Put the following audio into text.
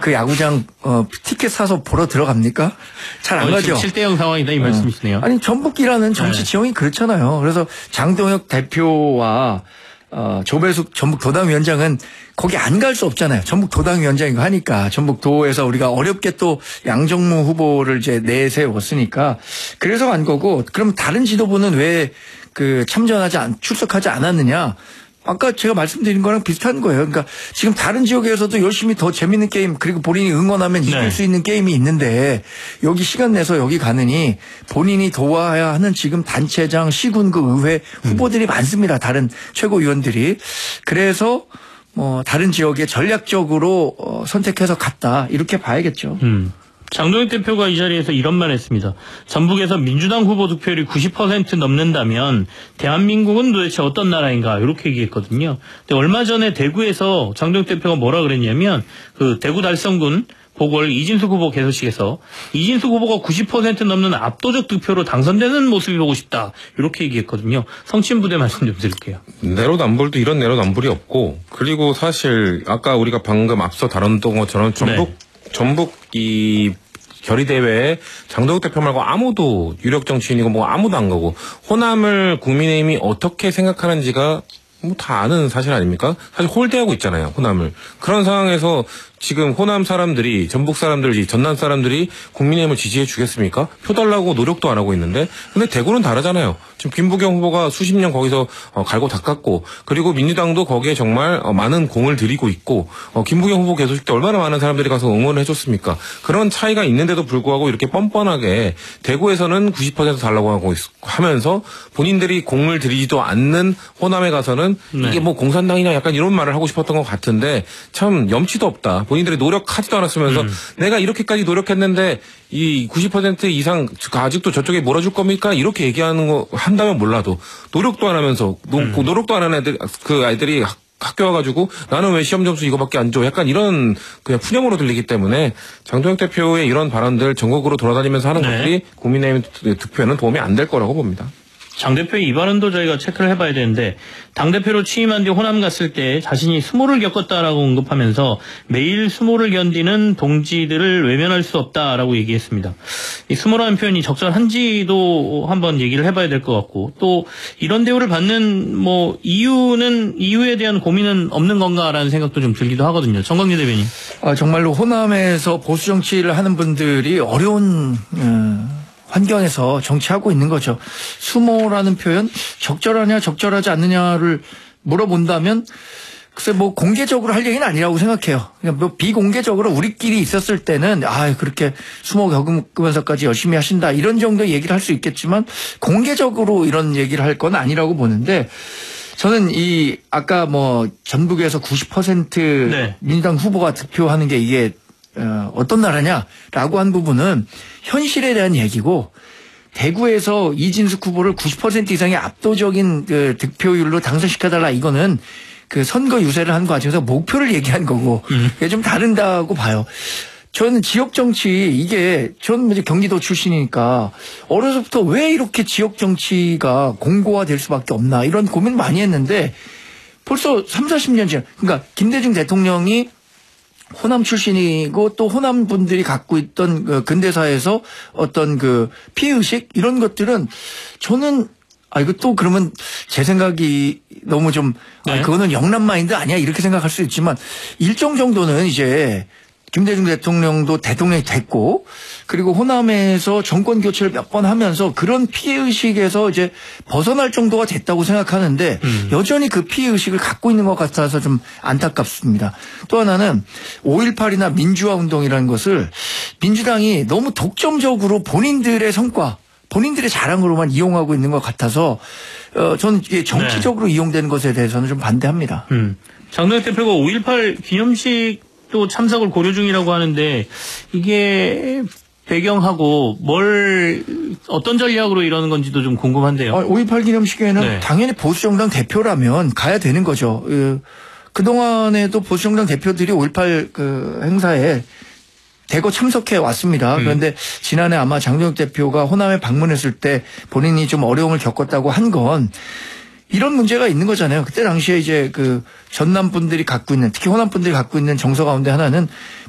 그 야구장 티켓 사서 보러 들어갑니까? 잘 안 가죠. 7대0 상황이다 이 말씀이시네요. 아니 전북이라는 정치 지형이 그렇잖아요. 그래서 장동혁 대표와 조배숙 전북도당위원장은 거기 안 갈 수 없잖아요. 전북도당위원장이고 하니까 전북도에서 우리가 어렵게 또 양정무 후보를 이제 내세웠으니까 그래서 간 거고. 그럼 다른 지도부는 왜 그 출석하지 않았느냐? 아까 제가 말씀드린 거랑 비슷한 거예요. 그러니까 지금 다른 지역에서도 열심히 더 재밌는 게임 그리고 본인이 응원하면 이길 수 있는 게임이 있는데 여기 시간 내서 여기 가느니 본인이 도와야 하는 지금 단체장, 시군구, 의회 후보들이 많습니다. 다른 최고위원들이. 그래서 다른 지역에 전략적으로 선택해서 갔다 이렇게 봐야겠죠. 장동혁 대표가 이 자리에서 이런 말 했습니다. 전북에서 민주당 후보 득표율이 90% 넘는다면 대한민국은 도대체 어떤 나라인가 이렇게 얘기했거든요. 근데 얼마 전에 대구에서 장동혁 대표가 뭐라 그랬냐면 그 대구 달성군 보궐 이진숙 후보 개소식에서 이진숙 후보가 90% 넘는 압도적 득표로 당선되는 모습이 보고 싶다 이렇게 얘기했거든요. 성친부대 말씀 좀 드릴게요. 내로남불도 이런 내로남불이 없고, 그리고 사실 아까 우리가 방금 앞서 다뤘던 것처럼 전북 이 결의대회에 장동혁 대표 말고 아무도 유력 정치인이고 뭐 아무도 안 가고 호남을 국민의힘이 어떻게 생각하는지가 뭐 다 아는 사실 아닙니까? 사실 홀대하고 있잖아요, 호남을. 그런 상황에서 지금 호남 사람들이, 전북 사람들이, 전남 사람들이 국민의힘을 지지해 주겠습니까? 표 달라고 노력도 안 하고 있는데. 근데 대구는 다르잖아요. 지금 김부겸 후보가 수십 년 거기서 갈고 닦았고, 그리고 민주당도 거기에 정말 많은 공을 들이고 있고, 김부겸 후보 개소식 때 얼마나 많은 사람들이 가서 응원을 해줬습니까? 그런 차이가 있는데도 불구하고 이렇게 뻔뻔하게 대구에서는 90% 달라고 하고 하면서 본인들이 공을 들이지도 않는 호남에 가서는 이게 뭐 공산당이냐 약간 이런 말을 하고 싶었던 것 같은데, 참 염치도 없다. 본인들이 노력하지도 않았으면서 내가 이렇게까지 노력했는데 이 90% 이상 아직도 저쪽에 몰아줄 겁니까? 이렇게 얘기하는 거 한다면 몰라도 노력도 안 하면서 노력도 안 하는 아이들이 학교 와가지고 나는 왜 시험 점수 이거밖에 안 줘? 약간 이런 그냥 푸념으로 들리기 때문에 장동혁 대표의 이런 발언들 전국으로 돌아다니면서 하는 것들이 국민의힘 득표에는 도움이 안 될 거라고 봅니다. 장 대표의 이 발언도 저희가 체크를 해봐야 되는데, 당대표로 취임한 뒤 호남 갔을 때 자신이 수모를 겪었다라고 언급하면서 매일 수모를 견디는 동지들을 외면할 수 없다라고 얘기했습니다. 이 수모라는 표현이 적절한지도 한번 얘기를 해봐야 될 것 같고, 또 이런 대우를 받는 뭐 이유에 대한 고민은 없는 건가라는 생각도 좀 들기도 하거든요. 정광재 대변인. 정말로 호남에서 보수 정치를 하는 분들이 어려운 환경에서 정치하고 있는 거죠. 수모라는 표현 적절하냐 적절하지 않느냐를 물어본다면 글쎄 뭐 공개적으로 할 얘기는 아니라고 생각해요. 그냥 뭐 비공개적으로 우리끼리 있었을 때는 그렇게 수모 겪으면서까지 열심히 하신다 이런 정도 얘기를 할 수 있겠지만 공개적으로 이런 얘기를 할 건 아니라고 보는데, 저는 아까 뭐 전북에서 90% 민주당 후보가 득표하는 게 이게 어떤 나라냐라고 한 부분은 현실에 대한 얘기고, 대구에서 이진숙 후보를 90% 이상의 압도적인 그 득표율로 당선시켜달라, 이거는 그 선거 유세를 한 과정에서 목표를 얘기한 거고, 이게 좀 다른다고 봐요. 저는 지역 정치 저는 이제 경기도 출신이니까 어려서부터 왜 이렇게 지역 정치가 공고화될 수밖에 없나 이런 고민 많이 했는데, 벌써 30-40년 전, 그러니까 김대중 대통령이 호남 출신이고 또 호남 분들이 갖고 있던 그 근대사에서 어떤 그 피해의식 이런 것들은 저는 이거 또 그러면 제 생각이 너무 좀 그거는 영남 마인드 아니야 이렇게 생각할 수 있지만, 일정 정도는 이제 김대중 대통령도 대통령이 됐고, 그리고 호남에서 정권 교체를 몇 번 하면서 그런 피해의식에서 이제 벗어날 정도가 됐다고 생각하는데, 여전히 그 피해의식을 갖고 있는 것 같아서 좀 안타깝습니다. 또 하나는 5.18이나 민주화 운동이라는 것을 민주당이 너무 독점적으로 본인들의 성과, 본인들의 자랑으로만 이용하고 있는 것 같아서 저는 이게 정치적으로 이용되는 것에 대해서는 좀 반대합니다. 장동혁 대표가 5.18 기념식 또 참석을 고려 중이라고 하는데, 이게 배경하고 어떤 전략으로 이러는 건지도 좀 궁금한데요. 5.18 기념식에는 당연히 보수정당 대표라면 가야 되는 거죠. 그동안에도 보수정당 대표들이 5.18 그 행사에 대거 참석해 왔습니다. 그런데 지난해 아마 장동혁 대표가 호남에 방문했을 때 본인이 좀 어려움을 겪었다고 한 건 이런 문제가 있는 거잖아요. 그때 당시에 이제 그 전남 분들이 갖고 있는, 특히 호남 분들이 갖고 있는 정서 가운데 하나는